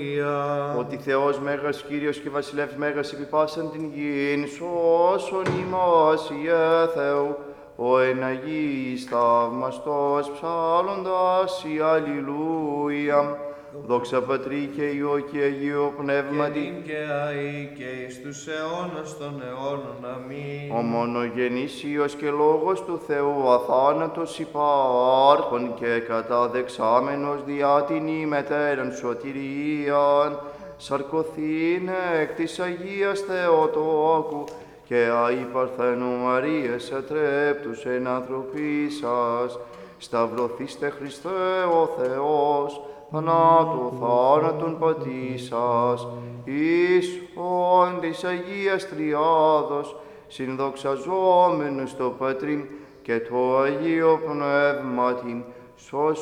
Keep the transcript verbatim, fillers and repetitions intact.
Ότι Θεός Μέγας, Κύριος και Βασιλεύς Μέγας επί πάσαν την γην, σώσον ημάς Ιε Θεού, ο εν Αγίης θαυμαστός, ψάλλοντας η Αλληλούια. Δόξα Πατρί και Υιό και Αγίο Πνεύματι, Και νυν και αεί και εις τους αιώνας των αιώνων. Αμήν. ο μονογενής Υιός και Λόγος του Θεού, αθάνατος υπάρχων και καταδεξάμενος διά την ημετέραν σωτηρίαν, σαρκωθήνε εκ της Αγίας Θεοτόκου και αη Παρθένου Μαρίας ατρέπτους εν ανθρωπίσας, σταυρωθήστε Χριστέ ο Θεός, θανάτου θάνατον πατήσας, εις όν της Αγίας Τριάδος, συνδοξαζόμενος το Πατρίν και το Αγίο Πνεύματιν, σώσον